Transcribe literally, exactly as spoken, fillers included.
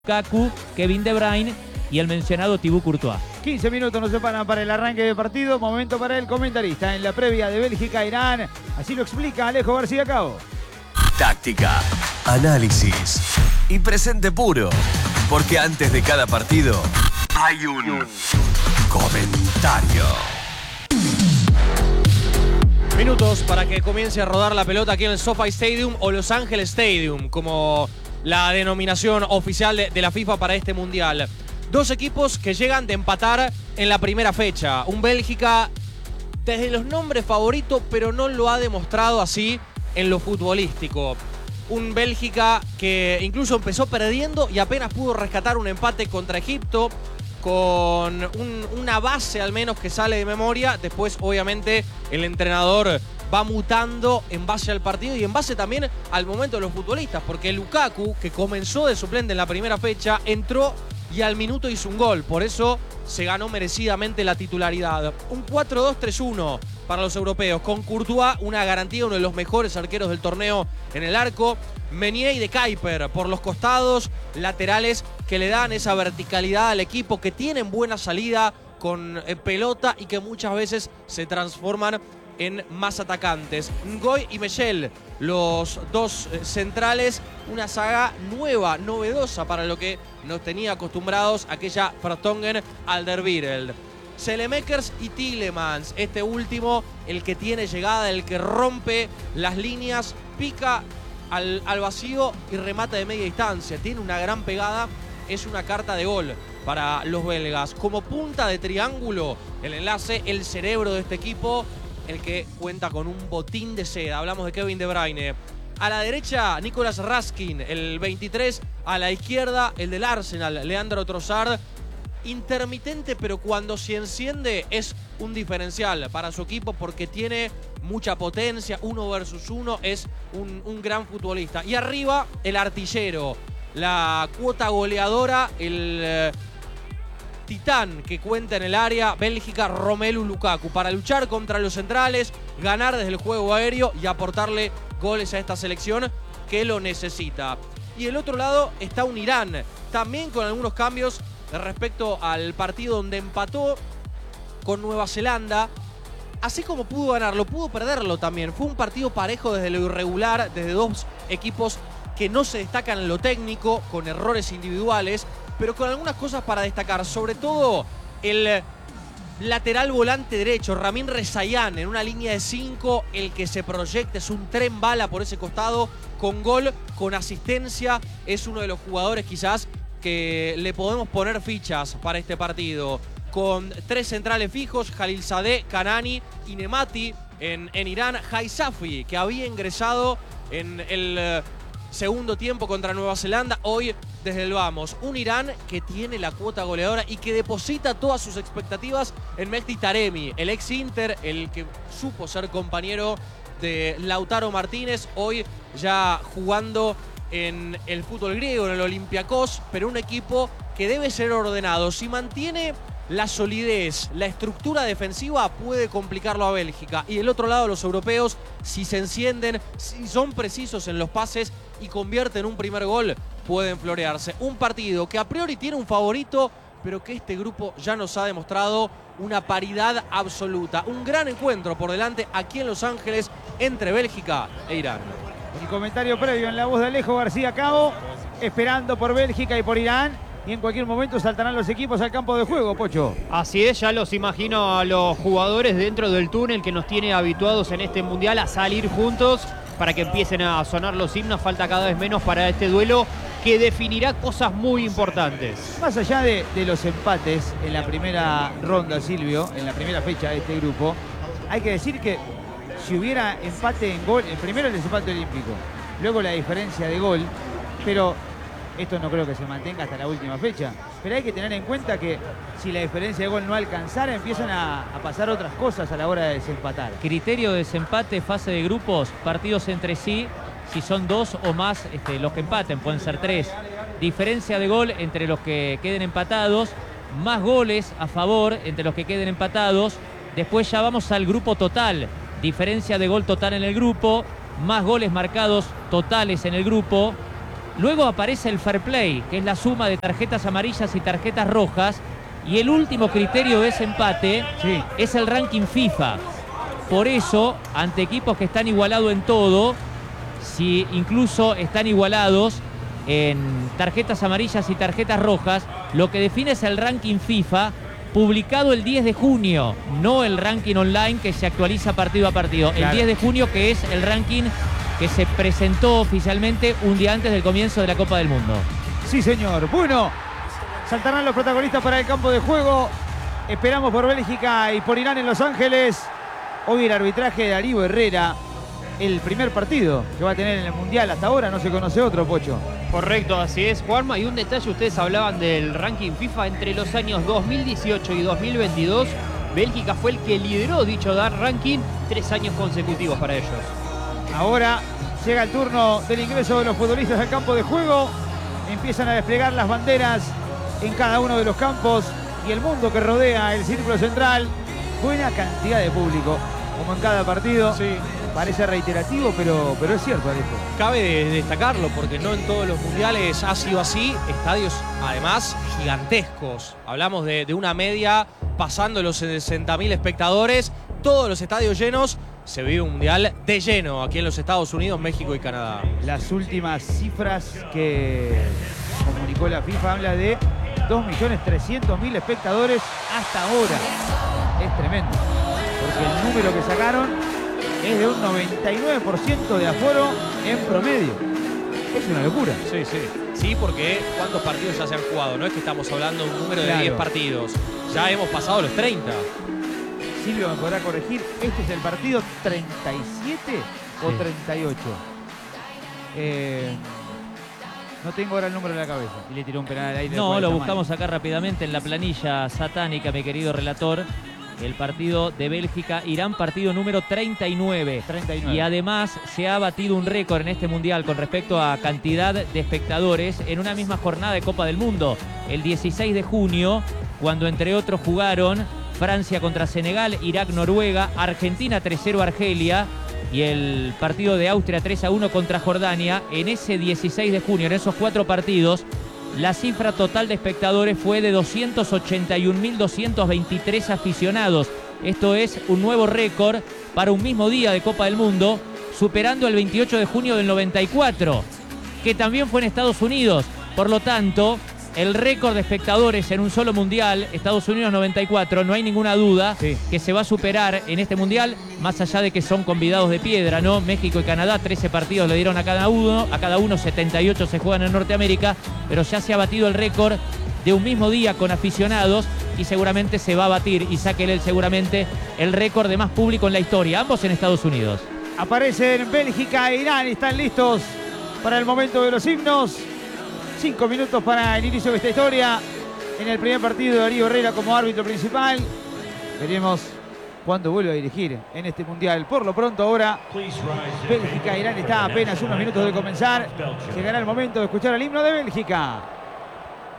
Lukaku, Kevin De Bruyne y el mencionado Thibaut Courtois. quince minutos nos separan para el arranque de partido. Momento para el comentarista en la previa de Bélgica-Irán. Así lo explica Alejo García Cabo. Táctica, análisis y presente puro. Porque antes de cada partido hay un comentario. Minutos para que comience a rodar la pelota aquí en el SoFi Stadium o Los Ángeles Stadium, como la denominación oficial de, de la FIFA para este Mundial. Dos equipos que llegan de empatar en la primera fecha. Un Bélgica desde los nombres favorito, pero no lo ha demostrado así en lo futbolístico. Un Bélgica que incluso empezó perdiendo y apenas pudo rescatar un empate contra Egipto, con un, una base al menos que sale de memoria. Después obviamente el entrenador va mutando en base al partido y en base también al momento de los futbolistas, porque Lukaku, que comenzó de suplente en la primera fecha, entró y al minuto hizo un gol. Por eso se ganó merecidamente la titularidad. Un cuatro dos tres uno para los europeos, con Courtois, una garantía, uno de los mejores arqueros del torneo en el arco. Meunier y De Kuyper por los costados, laterales que le dan esa verticalidad al equipo, que tienen buena salida con pelota y que muchas veces se transforman en más atacantes. Ngoy y Michel, los dos centrales, una saga nueva, novedosa para lo que nos tenía acostumbrados aquella Vertonghen Alderweireld. Saelemaekers y Tielemans, este último, el que tiene llegada, el que rompe las líneas, pica al, al vacío y remata de media distancia. Tiene una gran pegada, es una carta de gol para los belgas. Como punta de triángulo, el enlace, el cerebro de este equipo, el que cuenta con un botín de seda. Hablamos de Kevin De Bruyne. A la derecha, Nicolas Raskin, el veintitrés. A la izquierda, el del Arsenal, Leandro Trossard. Intermitente, pero cuando se enciende es un diferencial para su equipo porque tiene mucha potencia. Uno versus uno, es un, un gran futbolista. Y arriba, el artillero, la cuota goleadora, el eh, titán que cuenta en el área, Bélgica, Romelu Lukaku, para luchar contra los centrales, ganar desde el juego aéreo y aportarle goles a esta selección que lo necesita. Y del otro lado está un Irán, también con algunos cambios respecto al partido donde empató con Nueva Zelanda. Así como pudo ganarlo, pudo perderlo también. Fue un partido parejo desde lo irregular, desde dos equipos que no se destacan en lo técnico, con errores individuales, pero con algunas cosas para destacar. Sobre todo el lateral volante derecho, Ramin Rezaian, en una línea de cinco, el que se proyecta, es un tren bala por ese costado, con gol, con asistencia. Es uno de los jugadores quizás que le podemos poner fichas para este partido. Con tres centrales fijos, Khalilzadeh, Kanani y Nemati en, en Irán. Haisafi, que había ingresado en el eh, segundo tiempo contra Nueva Zelanda, hoy desde el vamos. Un Irán que tiene la cuota goleadora y que deposita todas sus expectativas en Mehdi Taremi, el ex Inter, el que supo ser compañero de Lautaro Martínez, hoy ya jugando en el fútbol griego, en el Olympiacos, pero un equipo que debe ser ordenado. Si mantiene la solidez, la estructura defensiva, puede complicarlo a Bélgica. Y del otro lado, los europeos, si se encienden, si son precisos en los pases y convierten un primer gol, pueden florearse. Un partido que a priori tiene un favorito, pero que este grupo ya nos ha demostrado una paridad absoluta. Un gran encuentro por delante aquí en Los Ángeles entre Bélgica e Irán. El comentario previo en la voz de Alejo García Cabo, esperando por Bélgica y por Irán. Y en cualquier momento saltarán los equipos al campo de juego, Pocho. Así es, ya los imagino a los jugadores dentro del túnel que nos tiene habituados en este Mundial a salir juntos para que empiecen a sonar los himnos. Falta cada vez menos para este duelo que definirá cosas muy importantes. Más allá de, de los empates en la primera ronda, Silvio, en la primera fecha de este grupo, hay que decir que si hubiera empate en gol, primero el desempate olímpico, luego la diferencia de gol, pero esto no creo que se mantenga hasta la última fecha. Pero hay que tener en cuenta que si la diferencia de gol no alcanzara, empiezan a, a pasar otras cosas a la hora de desempatar. Criterio de desempate, fase de grupos, partidos entre sí, si son dos o más este, los que empaten, pueden ser tres. Diferencia de gol entre los que queden empatados, más goles a favor entre los que queden empatados. Después ya vamos al grupo total. Diferencia de gol total en el grupo, más goles marcados totales en el grupo. Luego aparece el fair play, que es la suma de tarjetas amarillas y tarjetas rojas. Y el último criterio de ese empate Sí. es el ranking FIFA. Por eso, ante equipos que están igualados en todo, si incluso están igualados en tarjetas amarillas y tarjetas rojas, lo que define es el ranking FIFA publicado el diez de junio, no el ranking online que se actualiza partido a partido. Claro. El diez de junio, que es el ranking que se presentó oficialmente un día antes del comienzo de la Copa del Mundo. Sí, señor. Bueno, saltarán los protagonistas para el campo de juego. Esperamos por Bélgica y por Irán en Los Ángeles. Hoy el arbitraje de Darío Herrera. El primer partido que va a tener en el Mundial. Hasta ahora no se conoce otro, Pocho. Correcto, así es, Juanma. Y un detalle, ustedes hablaban del ranking FIFA entre los años dos mil dieciocho y dos mil veintidós. Bélgica fue el que lideró dicho dar ranking tres años consecutivos para ellos. Ahora llega el turno del ingreso de los futbolistas al campo de juego. Empiezan a desplegar las banderas en cada uno de los campos y el mundo que rodea el círculo central. Buena cantidad de público, como en cada partido. Sí. Parece reiterativo, pero, pero es cierto, Alejo. Cabe de- destacarlo porque no en todos los mundiales ha sido así. Estadios, además, gigantescos. Hablamos de, de una media pasando los sesenta mil espectadores. Todos los estadios llenos. Se vive un mundial de lleno aquí en los Estados Unidos, México y Canadá. Las últimas cifras que comunicó la FIFA habla de dos millones trescientos mil espectadores hasta ahora. Es tremendo, porque el número que sacaron es de un noventa y nueve por ciento de aforo en promedio. Es una locura. Sí, sí. Sí, porque ¿cuántos partidos ya se han jugado? No es que estamos hablando de un número de Claro. diez partidos. Ya hemos pasado los treinta. Silvio me podrá corregir, ¿este es el partido treinta y siete o Sí. treinta y ocho? Eh, no tengo ahora el número en la cabeza. Y le tiró un penal al aire. No, por el lo tamaño. buscamos acá rápidamente en la planilla satánica, mi querido relator. El partido de Bélgica-Irán, partido número treinta y nueve. treinta y nueve. Y además se ha batido un récord en este mundial con respecto a cantidad de espectadores en una misma jornada de Copa del Mundo. El dieciséis de junio, cuando entre otros jugaron Francia contra Senegal, Irak-Noruega, Argentina tres cero Argelia y el partido de Austria tres a uno contra Jordania. En ese dieciséis de junio, en esos cuatro partidos, la cifra total de espectadores fue de doscientos ochenta y un mil doscientos veintitrés aficionados. Esto es un nuevo récord para un mismo día de Copa del Mundo, superando el veintiocho de junio del noventa y cuatro, que también fue en Estados Unidos. Por lo tanto, el récord de espectadores en un solo mundial, Estados Unidos noventa y cuatro, no hay ninguna duda Sí. que se va a superar en este mundial, más allá de que son convidados de piedra, ¿no? México y Canadá, trece partidos le dieron a cada uno, a cada uno setenta y ocho se juegan en Norteamérica, pero ya se ha batido el récord de un mismo día con aficionados y seguramente se va a batir, y Saquelel seguramente, el récord de más público en la historia, ambos en Estados Unidos. Aparecen Bélgica e Irán, están listos para el momento de los himnos. Cinco minutos para el inicio de esta historia. En el primer partido, Darío Herrera como árbitro principal. Veremos cuándo vuelve a dirigir en este mundial. Por lo pronto ahora, Bélgica e Irán está a apenas unos minutos de comenzar. Llegará el momento de escuchar el himno de Bélgica.